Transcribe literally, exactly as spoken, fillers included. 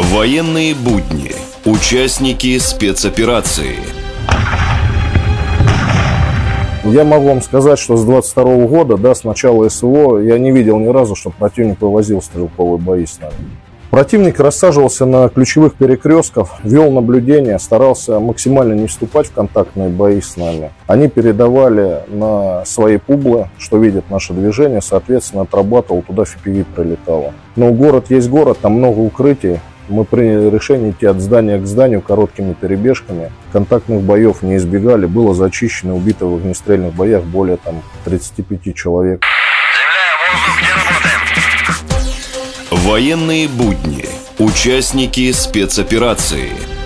Военные будни. Участники спецоперации. Я могу вам сказать, что с двадцать второго года, да, с начала СВО, я не видел ни разу, чтобы противник вывозил стрелковые бои с нами. Противник рассаживался на ключевых перекрестках, вел наблюдение, старался максимально не вступать в контактные бои с нами. Они передавали на свои публы, что видят наше движение, соответственно, отрабатывал, туда эф пи ви прилетало. Но город есть город, там много укрытий. Мы приняли решение идти от здания к зданию короткими перебежками. Контактных боев не избегали. Было зачищено, убито в огнестрельных боях более там, тридцати пяти человек. Военные будни. Участники спецоперации.